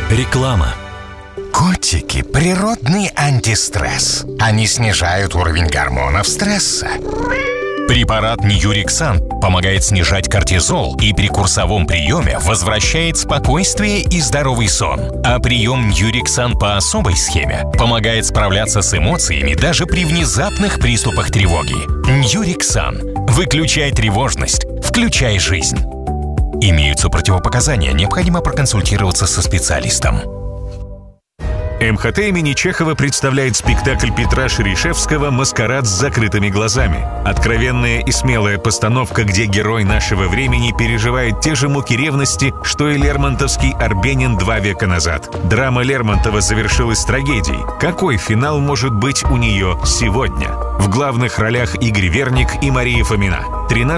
Реклама. Котики – природный антистресс. Они снижают уровень гормонов стресса. Препарат Ньюрексан помогает снижать кортизол и при курсовом приеме возвращает спокойствие и здоровый сон. А прием Ньюрексан по особой схеме помогает справляться с эмоциями даже при внезапных приступах тревоги. Ньюрексан. Выключай тревожность. Включай жизнь. Имеются противопоказания. Необходимо проконсультироваться со специалистом. МХТ имени Чехова представляет спектакль Петра Шерешевского «Маскарад с закрытыми глазами». Откровенная и смелая постановка, где герой нашего времени переживает те же муки ревности, что и лермонтовский Арбенин 2 века назад. Драма Лермонтова завершилась трагедией. Какой финал может быть у нее сегодня? В главных ролях Игорь Верник и Мария Фомина.